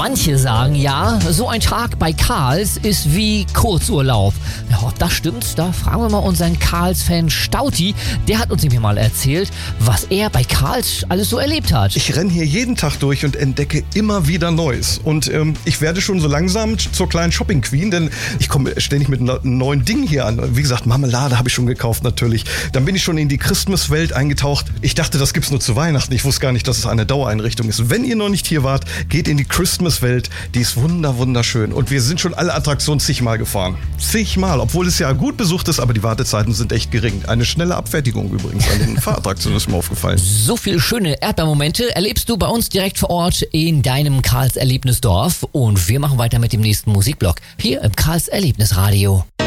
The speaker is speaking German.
Manche sagen ja, so ein Tag bei Karls ist wie Kurzurlaub. Ja, ob das stimmt, da fragen wir mal unseren Karls-Fan Stauti. Der hat uns nämlich mal erzählt, was er bei Karls alles so erlebt hat. Ich renne hier jeden Tag durch und entdecke immer wieder Neues. Und ich werde schon so langsam zur kleinen Shopping-Queen, denn ich komme ständig mit neuen Dingen hier an. Wie gesagt, Marmelade habe ich schon gekauft natürlich. Dann bin ich schon in die Christmas-Welt eingetaucht. Ich dachte, das gibt's nur zu Weihnachten. Ich wusste gar nicht, dass es eine Dauereinrichtung ist. Wenn ihr noch nicht hier wart, geht in die Christmas-Welt. Die ist wunderschön. Und wir sind schon alle Attraktionen zigmal gefahren. Zigmal, obwohl es ja gut besucht ist, aber die Wartezeiten sind echt gering. Eine schnelle Abfertigung übrigens an den Fahrattraktionen ist mir aufgefallen. So viele schöne Erdbeermomente erlebst du bei uns direkt vor Ort in deinem Karls Erlebnisdorf. Und wir machen weiter mit dem nächsten Musikblock hier im Karls Erlebnisradio.